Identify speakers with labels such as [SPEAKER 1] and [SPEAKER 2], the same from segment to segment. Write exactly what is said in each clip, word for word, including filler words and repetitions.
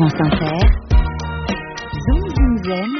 [SPEAKER 1] France Inter, Zoom Zoom Zen,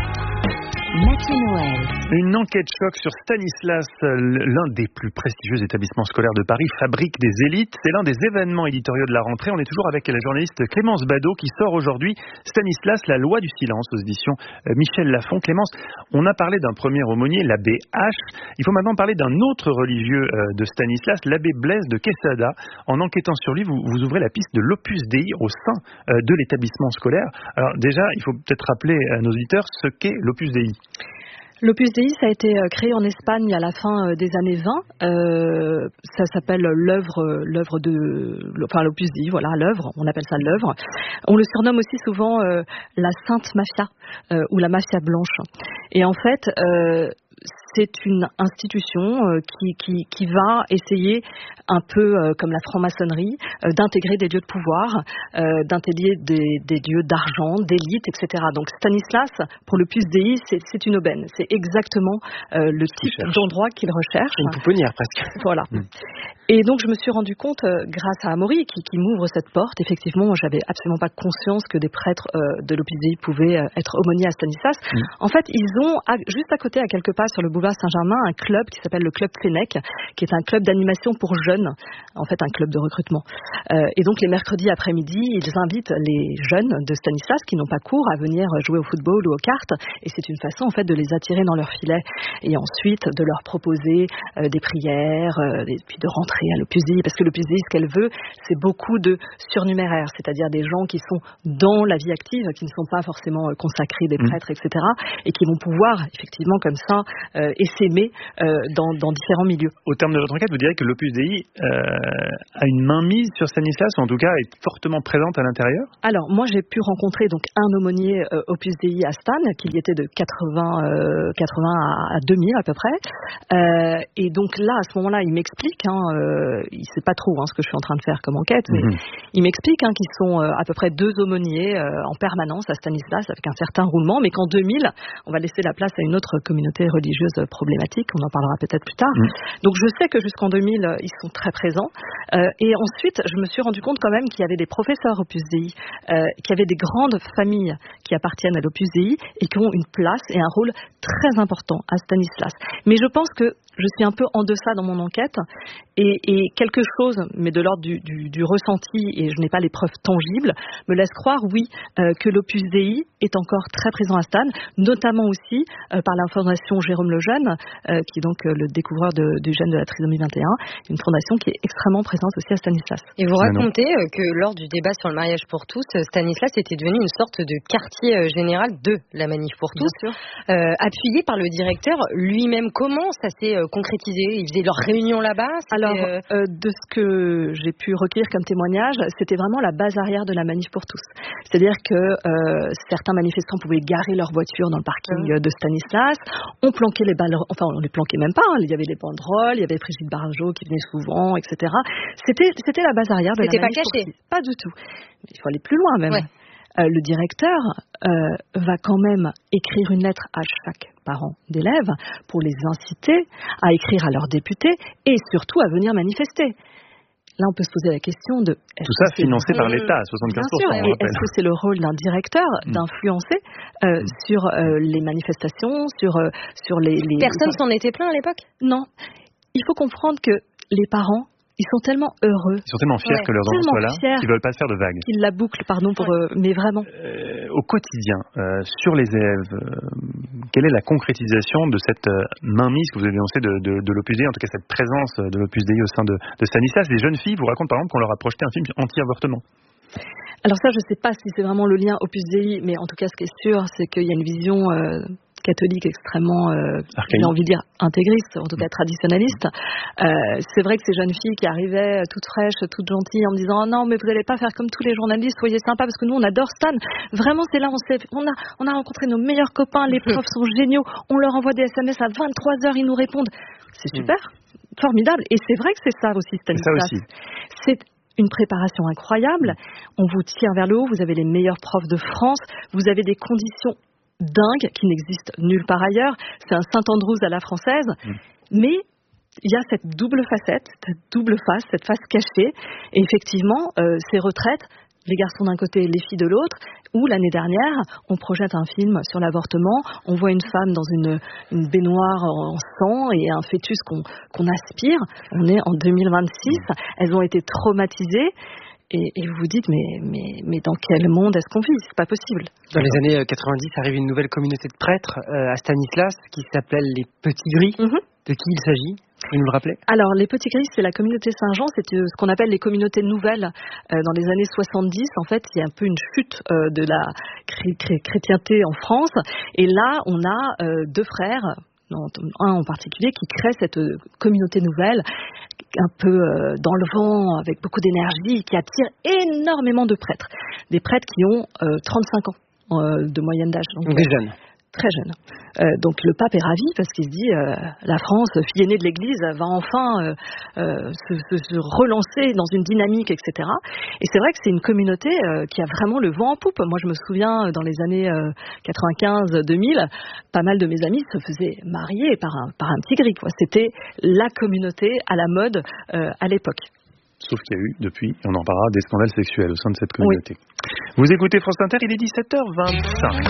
[SPEAKER 1] Mathieu Noël.
[SPEAKER 2] Une enquête choc sur Stanislas, l'un des plus prestigieux établissements scolaires de Paris, fabrique des élites. C'est l'un des événements éditoriaux de la rentrée. On est toujours avec la journaliste Clémence Badaud qui sort aujourd'hui Stanislas, la loi du silence aux éditions Michel Lafon. Clémence, on a parlé d'un premier aumônier, l'abbé H. Il faut maintenant parler d'un autre religieux de Stanislas, l'abbé Blaise de Quesada. En enquêtant sur lui, vous, vous ouvrez la piste de l'Opus Dei au sein de l'établissement scolaire. Alors déjà, il faut peut-être rappeler à nos auditeurs ce qu'est l'Opus Dei.
[SPEAKER 3] L'Opus Dei, ça a été créé en Espagne à la fin des années vingt. Euh, ça s'appelle l'œuvre, l'œuvre de, enfin l'Opus Dei, voilà, l'œuvre. On appelle ça l'œuvre. On le surnomme aussi souvent euh, la Sainte Mafia euh, ou la Mafia blanche. Et en fait, euh, c'est une institution euh, qui, qui, qui va essayer, un peu euh, comme la franc-maçonnerie, euh, d'intégrer des lieux de pouvoir, euh, d'intégrer des, des lieux d'argent, d'élite, et cetera. Donc Stanislas, pour l'Opus Dei, c'est, c'est une aubaine. C'est exactement euh, le type d'endroit qu'il recherche.
[SPEAKER 4] Une pouponnière presque.
[SPEAKER 3] Voilà. Mm. Et donc je me suis rendu compte, euh, grâce à Amaury, qui, qui m'ouvre cette porte, effectivement, j'avais absolument pas conscience que des prêtres euh, de l'Opus Dei pouvaient euh, être aumôniers à Stanislas. Mm. En fait, ils ont, à, juste à côté, à quelques pas sur le boulevard Saint-Germain, un club qui s'appelle le Club Fenech, qui est un club d'animation pour jeunes, en fait un club de recrutement. Euh, et donc les mercredis après-midi, ils invitent les jeunes de Stanislas qui n'ont pas cours à venir jouer au football ou aux cartes, et c'est une façon en fait de les attirer dans leur filet, et ensuite de leur proposer euh, des prières, euh, et puis de rentrer à l'Opus Dei, parce que l'Opus Dei, ce qu'elle veut, c'est beaucoup de surnuméraires, c'est-à-dire des gens qui sont dans la vie active, qui ne sont pas forcément consacrés, des prêtres, et cetera, et qui vont pouvoir effectivement comme ça euh, s'aimer euh, dans, dans différents milieux.
[SPEAKER 2] Au terme de votre enquête, vous direz que l'Opus Dei euh, a une mainmise sur Stanislas, ou en tout cas est fortement présente à l'intérieur?
[SPEAKER 3] Alors, moi j'ai pu rencontrer donc un aumônier euh, Opus Dei à Stan, qui y était de quatre-vingts, euh, quatre-vingts à deux mille à peu près. Euh, et donc là, à ce moment-là, il m'explique, hein, euh, il sait pas trop hein, ce que je suis en train de faire comme enquête, mais mm-hmm. il m'explique hein, qu'ils sont euh, à peu près deux aumôniers euh, en permanence à Stanislas, avec un certain roulement, mais qu'en deux mille, on va laisser la place à une autre communauté religieuse problématique, on en parlera peut-être plus tard. Mmh. Donc je sais que jusqu'en deux mille, ils sont très présents. Euh, et ensuite, je me suis rendu compte quand même qu'il y avait des professeurs Opus Dei, euh, qu'il y avait des grandes familles qui appartiennent à l'Opus Dei et qui ont une place et un rôle très important à Stanislas. Mais je pense que je suis un peu en deçà dans mon enquête et, et quelque chose, mais de l'ordre du, du, du ressenti, et je n'ai pas les preuves tangibles, me laisse croire, oui, euh, que l'Opus Dei est encore très présent à Stan, notamment aussi euh, par la fondation Jérôme Lejeune, euh, qui est donc euh, le découvreur de, du gène de la trisomie vingt et un, une fondation qui est extrêmement présente aussi à Stanislas.
[SPEAKER 5] Et vous racontez euh, que lors du débat sur le mariage pour tous, Stanislas était devenu une sorte de quartier euh, général de la manif pour tous, euh, appuyé par le directeur lui-même. Comment ça s'est euh, concrétisé? Ils faisaient leurs réunions là-bas?
[SPEAKER 3] Alors, euh... Euh, de ce que j'ai pu recueillir comme témoignage, c'était vraiment la base arrière de la manif pour tous. C'est-à-dire que euh, certains manifestants pouvaient garer leur voiture dans le parking mmh. de Stanislas. On planquait les balles, enfin on les planquait même pas, hein. Il y avait les banderoles, il y avait Brigitte Bardot qui venait souvent, et cetera. C'était, c'était la base arrière de
[SPEAKER 5] c'était
[SPEAKER 3] la manif
[SPEAKER 5] pour tous.
[SPEAKER 3] C'était pas caché? Pas du tout. Il faut aller plus loin même. Ouais. Euh, le directeur euh, va quand même écrire une lettre à chaque parent d'élèves pour les inciter à écrire à leurs députés et surtout à venir manifester. Là, on peut se poser la question de...
[SPEAKER 2] Tout ça financé par l'État à soixante-quinze pour cent.
[SPEAKER 3] Bien sûr. Et est-ce que c'est le rôle d'un directeur mmh. d'influencer euh, mmh. sur euh, les manifestations, sur, euh, sur les, les...
[SPEAKER 5] Personne s'en était plaint à l'époque?
[SPEAKER 3] Non. Il faut comprendre que les parents, ils sont tellement heureux.
[SPEAKER 2] Ils sont tellement fiers ouais. que leurs enfants soient là, fiers qu'ils ne veulent pas se faire de vagues.
[SPEAKER 3] Qu'ils la bouclent, pardon, pour, ouais. euh, mais vraiment.
[SPEAKER 2] Euh, au quotidien, euh, sur les élèves, euh, quelle est la concrétisation de cette euh, mainmise que vous avez dénoncée de, de, de l'Opus Dei, en tout cas cette présence de l'Opus Dei au sein de, de Stanislas? Les jeunes filles vous racontent par exemple qu'on leur a projeté un film anti-avortement.
[SPEAKER 3] Alors ça, je ne sais pas si c'est vraiment le lien Opus Dei, mais en tout cas, ce qui est sûr, c'est qu'il y a une vision... Euh, catholique extrêmement, euh, j'ai envie de dire intégriste, en tout cas traditionnaliste. Euh, c'est vrai que ces jeunes filles qui arrivaient toutes fraîches, toutes gentilles, en me disant oh non mais vous n'allez pas faire comme tous les journalistes, soyez sympas parce que nous on adore Stan. Vraiment c'est là on s'est, on a, on a rencontré nos meilleurs copains, les profs sont géniaux, on leur envoie des S M S à vingt-trois heures, ils nous répondent. C'est super, mmh. formidable. Et c'est vrai que c'est ça aussi Stanislas.
[SPEAKER 2] C'est ça aussi.
[SPEAKER 3] C'est une préparation incroyable. On vous tire vers le haut, vous avez les meilleurs profs de France, vous avez des conditions dingue qui n'existe nulle part ailleurs. C'est un Saint-Andrews à la française. Mmh. Mais il y a cette double facette, cette double face, cette face cachée. Et effectivement, euh, ces retraites les garçons d'un côté, les filles de l'autre, où l'année dernière, on projette un film sur l'avortement, on voit une femme dans une, une baignoire en sang et un fœtus qu'on, qu'on aspire. On est en deux mille vingt-six, elles ont été traumatisées. Et, et vous vous dites, mais, mais, mais dans quel monde est-ce qu'on vit ? C'est pas possible.
[SPEAKER 4] Dans les années quatre-vingt-dix, arrive une nouvelle communauté de prêtres euh, à Stanislas qui s'appelle les Petits Gris. Mm-hmm. De qui il s'agit ? Vous pouvez nous le rappeler ?
[SPEAKER 3] Alors, les Petits Gris, c'est la communauté Saint-Jean, c'est ce qu'on appelle les communautés nouvelles. Euh, dans les années soixante-dix, en fait, il y a un peu une chute euh, de la chré- chré- chrétienté en France. Et là, on a euh, deux frères, un en particulier, qui crée cette communauté nouvelle, un peu euh, dans le vent, avec beaucoup d'énergie, qui attire énormément de prêtres. Des prêtres qui ont euh, trente-cinq ans euh, de moyenne d'âge.
[SPEAKER 4] Donc des jeunes.
[SPEAKER 3] Très jeune. Euh, donc le pape est ravi parce qu'il se dit euh, la France, fille aînée de l'Église, va enfin euh, euh, se, se, se relancer dans une dynamique, et cetera. Et c'est vrai que c'est une communauté euh, qui a vraiment le vent en poupe. Moi, je me souviens dans les années euh, quatre-vingt-quinze deux mille, pas mal de mes amis se faisaient marier par un, par un petit gris, quoi. C'était la communauté à la mode euh, à l'époque.
[SPEAKER 2] Sauf qu'il y a eu, depuis, et on en parlera, des scandales sexuels au sein de cette communauté. Oui. Vous écoutez France Inter, il est dix-sept heures vingt-cinq.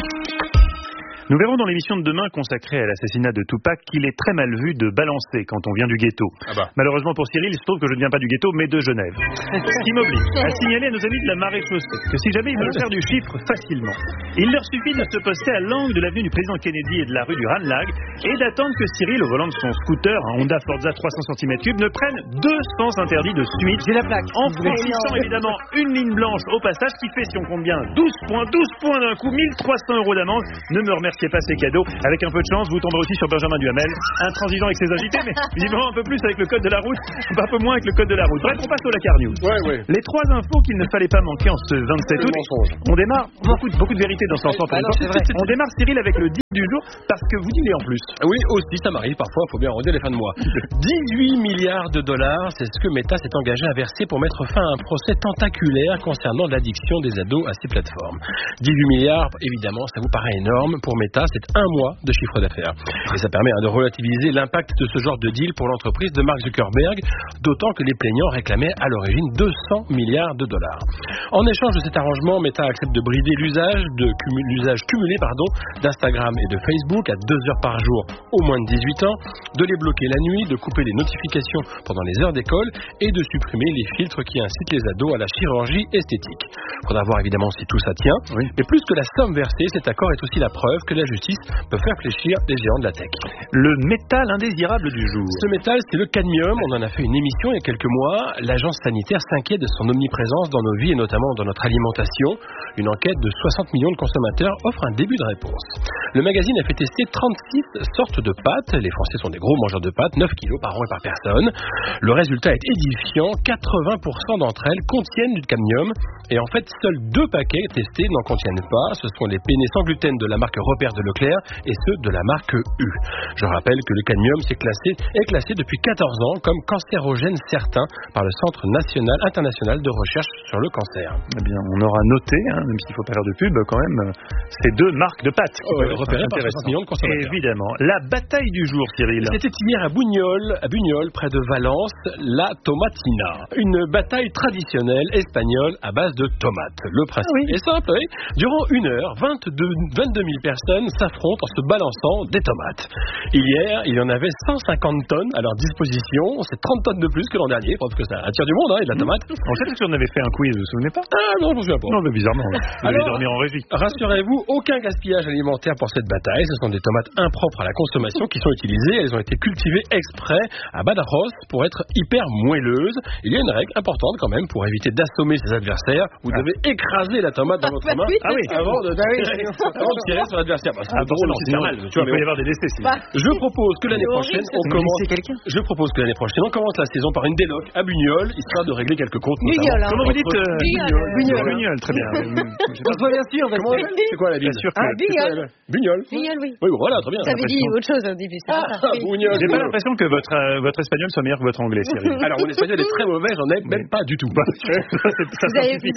[SPEAKER 2] Nous verrons dans l'émission de demain consacrée à l'assassinat de Tupac qu'il est très mal vu de balancer quand on vient du ghetto. Ah bah. Malheureusement pour Cyril, il se trouve que je ne viens pas du ghetto, mais de Genève. Ce qui m'oblige à signaler à nos amis de la Maréchaussée que si jamais ils veulent faire du chiffre facilement, il leur suffit de se poster à l'angle de l'avenue du président Kennedy et de la rue du Ranelagh et d'attendre que Cyril, au volant de son scooter, un Honda Forza trois cents centimètres cubes, ne prenne deux sens interdits de suite.
[SPEAKER 4] J'ai la plaque.
[SPEAKER 2] En franchissant évidemment une ligne blanche au passage qui fait, si on compte bien, douze points, douze points d'un coup, mille trois cents euros d'amende. Ne me remerciez pas ces cadeaux. Avec un peu de chance, vous tomberez aussi sur Benjamin Duhamel, intransigeant avec ses invités, mais visiblement un peu plus avec le code de la route, un peu moins avec le code de la route. Bref, on passe au Dakar News.
[SPEAKER 6] Ouais, ouais.
[SPEAKER 2] Les trois infos qu'il ne fallait pas manquer en ce vingt-sept août. On démarre, beaucoup de, beaucoup de vérité dans ce ensemble.
[SPEAKER 4] Ah
[SPEAKER 2] on démarre, Cyril, avec le deal du jour, parce que vous dînez en plus.
[SPEAKER 6] Oui, aussi, ça m'arrive parfois, il faut bien arrondir les fins de mois. dix-huit milliards de dollars, c'est ce que Meta s'est engagé à verser pour mettre fin à un procès tentaculaire concernant l'addiction des ados à ces plateformes. dix-huit milliards, évidemment, ça vous paraît énorme. Pour Meta, c'est un mois de chiffre d'affaires. Et ça permet hein, de relativiser l'impact de ce genre de deal pour l'entreprise de Mark Zuckerberg, d'autant que les plaignants réclamaient à l'origine deux cents milliards de dollars. En échange de cet arrangement, Meta accepte de brider l'usage, de cumu- l'usage cumulé pardon, d'Instagram et de Facebook à deux heures par jour au moins de dix-huit ans, de les bloquer la nuit, de couper les notifications pendant les heures d'école et de supprimer les filtres qui incitent les ados à la chirurgie esthétique. Il faudra voir évidemment si tout ça tient. Oui. Mais plus que la somme versée, cet accord est aussi la preuve que la justice peut faire fléchir les géants de la tech.
[SPEAKER 2] Le métal indésirable du jour.
[SPEAKER 6] Ce métal, c'est le cadmium. On en a fait une émission il y a quelques mois. L'agence sanitaire s'inquiète de son omniprésence dans nos vies et notamment dans notre alimentation. Une enquête de soixante millions de consommateurs offre un début de réponse. Le magazine a fait tester trente-six sortes de pâtes. Les Français sont des gros mangeurs de pâtes, neuf kilos par an et par personne. Le résultat est édifiant. quatre-vingts pour cent d'entre elles contiennent du cadmium. Et en fait, seuls deux paquets testés n'en contiennent pas. Ce sont les penne sans gluten de la marque Repère de Leclerc et ceux de la marque U. Je rappelle que le cadmium est classé, est classé depuis quatorze ans comme cancérogène certain par le Centre national international de recherche sur le cancer.
[SPEAKER 2] Eh bien, on aura noté, hein, même s'il faut pas faire de pub, quand même, ces deux marques de pâtes.
[SPEAKER 6] Oh, ouais, repérées par soixante millions de consommateurs.
[SPEAKER 2] Évidemment. La bataille du jour, Cyril.
[SPEAKER 6] C'était hier à Buñol, à Buñol, près de Valence, la tomatina. Une bataille traditionnelle espagnole à base de tomates. Le principe oui. est simple, oui. Durant une heure, vingt-deux, vingt-deux mille personnes s'affrontent en se balançant des tomates. Hier, il y en avait cent cinquante tonnes à leur disposition. C'est trente tonnes de plus que l'an dernier, parce que ça attire du monde, hein, et de la tomate.
[SPEAKER 2] Mmh. On sait qu'on avait fait un quiz, vous vous souvenez pas?
[SPEAKER 6] Ah non, je me souviens pas.
[SPEAKER 2] Non, mais bizarrement. Vous allez dormir en régie.
[SPEAKER 6] Rassurez-vous, aucun gaspillage alimentaire pour cette bataille. Ce sont des tomates impropres à la consommation qui sont utilisées. Elles ont été cultivées exprès à Badajoz pour être hyper moelleuses. Il y a une règle importante quand même pour éviter d'assommer ses adversaires. Vous ah. devez écraser la tomate dans votre main
[SPEAKER 2] ah oui.
[SPEAKER 6] avant de tirer, avant de tirer sur l'adversaire. Bah, c'est ah, drôle, c'est normal.
[SPEAKER 2] Tu vois, il peut y avoir des décès.
[SPEAKER 6] Bah, je propose que l'année prochaine, on commence. Je propose que l'année prochaine, on commence la saison par une déloc à Buñol, histoire de régler quelques comptes.
[SPEAKER 5] Buñol.
[SPEAKER 2] Comment vous dites
[SPEAKER 5] Buñol.
[SPEAKER 2] Buñol, très bien.
[SPEAKER 4] On soit bien sûr.
[SPEAKER 6] C'est quoi la ville?
[SPEAKER 5] Buñol.
[SPEAKER 6] Buñol.
[SPEAKER 5] Buñol, oui.
[SPEAKER 6] Oui, voilà, très bien.
[SPEAKER 5] Ça avait dit autre chose au début.
[SPEAKER 6] Ah, Buñol.
[SPEAKER 2] J'ai pas l'impression que votre votre espagnol soit meilleur que votre anglais, Cyril.
[SPEAKER 6] Alors, mon espagnol est très mauvais, j'en ai même pas du tout.
[SPEAKER 5] Vous avez fait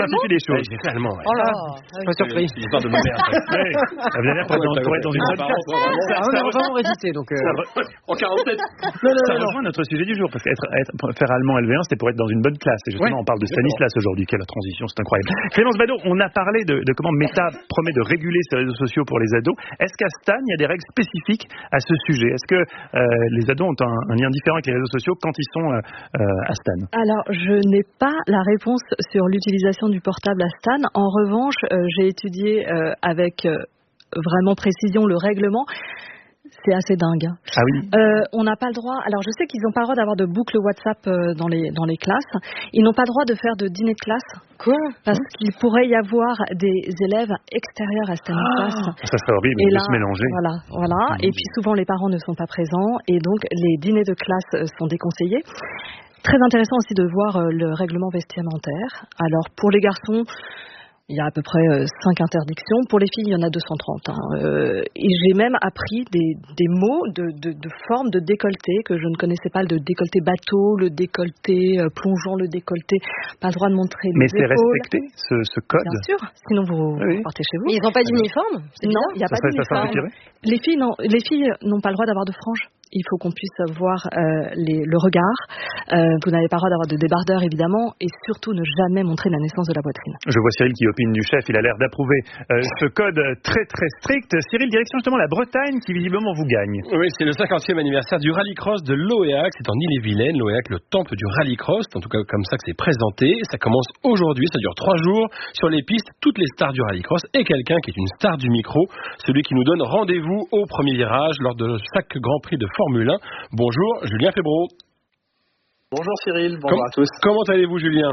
[SPEAKER 2] simplifie les choses.
[SPEAKER 6] Ouais, réellement, ouais.
[SPEAKER 5] Oh là,
[SPEAKER 4] Pas surpris.
[SPEAKER 6] C'est l'histoire de ma mère.
[SPEAKER 2] Ouais. Vous allez pour être dans, pour être dans une bonne classe.
[SPEAKER 4] Ah, on a vraiment résisté, donc. Euh...
[SPEAKER 6] En quarante-sept.
[SPEAKER 2] Non, non, ça rejoint notre sujet du jour, parce qu'être être, faire allemand L V un, c'était pour être dans une bonne classe. Et justement,
[SPEAKER 6] Ouais,
[SPEAKER 2] on parle de Stanislas aujourd'hui. Quelle transition, c'est incroyable. Clémence Badaud, on a parlé de, de comment Meta promet de réguler ses réseaux sociaux pour les ados. Est-ce qu'à Stan, il y a des règles spécifiques à ce sujet? Est-ce que euh, les ados ont un, un lien différent avec les réseaux sociaux quand ils sont euh, euh, à Stan?
[SPEAKER 3] Alors, je n'ai pas la réponse sur l'utilisation du portable à Stan. En revanche, euh, j'ai étudié euh, avec euh, vraiment précision le règlement. C'est assez dingue.
[SPEAKER 2] Ah oui.
[SPEAKER 3] Euh, on n'a pas le droit. Alors, je sais qu'ils n'ont pas le droit d'avoir de boucle WhatsApp euh, dans les dans les classes. Ils n'ont pas le droit de faire de dîner de classe.
[SPEAKER 5] Quoi?
[SPEAKER 3] Parce mmh. qu'il pourrait y avoir des élèves extérieurs à Stanislas.
[SPEAKER 2] Ah, ça serait horrible
[SPEAKER 3] et
[SPEAKER 2] de
[SPEAKER 3] là,
[SPEAKER 2] se mélanger.
[SPEAKER 3] Voilà, voilà. Mmh. Et puis souvent les parents ne sont pas présents et donc les dîners de classe sont déconseillés. Très intéressant aussi de voir le règlement vestimentaire. Alors pour les garçons, il y a à peu près cinq interdictions. Pour les filles, il y en a deux cent trente. Hein. Euh, et j'ai même appris des, des mots de, de, de forme de décolleté que je ne connaissais pas. Le décolleté bateau, le décolleté euh, plongeant, le décolleté. Pas le droit de montrer les
[SPEAKER 2] Mais
[SPEAKER 3] épaules.
[SPEAKER 2] c'est respecté, ce, ce code?
[SPEAKER 3] Bien sûr. Sinon, vous,
[SPEAKER 2] oui.
[SPEAKER 3] vous partez chez vous.
[SPEAKER 5] Mais ils n'ont pas d'uniforme?
[SPEAKER 3] Non, il n'y a
[SPEAKER 2] ça
[SPEAKER 3] pas
[SPEAKER 2] serait,
[SPEAKER 3] d'uniforme. Les filles, non, les filles n'ont pas le droit d'avoir de franges. Il faut qu'on puisse voir euh, les, le regard. Euh, vous n'avez pas le droit d'avoir de débardeur, évidemment, et surtout ne jamais montrer la naissance de la poitrine.
[SPEAKER 2] Je vois Cyril qui opine du chef. Il a l'air d'approuver euh, ce code très très strict. Cyril, direction justement la Bretagne qui visiblement vous gagne.
[SPEAKER 6] Oui, c'est le cinquantième anniversaire du rallycross de Loéac. C'est en Ille-et-Vilaine. Loéac, le temple du rallycross. En tout cas, comme ça que c'est présenté. Ça commence aujourd'hui. Ça dure trois jours. Sur les pistes, toutes les stars du rallycross et quelqu'un qui est une star du micro. Celui qui nous donne rendez-vous au premier virage lors de chaque Grand Prix de Formule un. Bonjour, Julien Febvreau.
[SPEAKER 7] Bonjour Cyril, bonjour
[SPEAKER 6] Com-
[SPEAKER 7] à tous.
[SPEAKER 6] Comment allez-vous, Julien?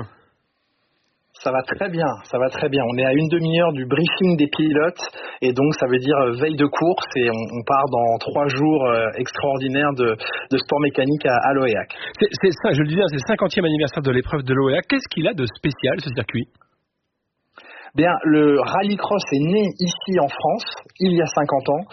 [SPEAKER 7] Ça va très bien, ça va très bien. On est à une demi-heure du briefing des pilotes et donc ça veut dire veille de course et on, on part dans trois jours euh, extraordinaires de, de sport mécanique à, à Loéac.
[SPEAKER 6] C'est, c'est ça, je le disais, c'est le cinquantième anniversaire de l'épreuve de Loéac. Qu'est-ce qu'il a de spécial, ce circuit?
[SPEAKER 7] Bien, le rallycross est né ici en France il y a cinquante ans.